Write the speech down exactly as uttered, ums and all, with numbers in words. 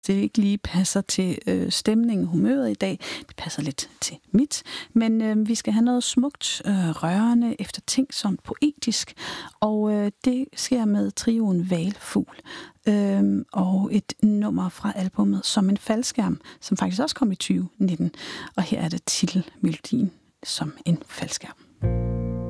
det ikke lige passer til øh, stemningen, humøret i dag. Det passer lidt til mit. Men øh, vi skal have noget smukt, øh, rørende, eftertænksomt, poetisk. Og øh, det sker med trioen Hvalfugl. Øh, og et nummer fra albumet Som en faldskærm, som faktisk også kom i tyve nitten. Og her er det titelmelodien Som en faldskærm.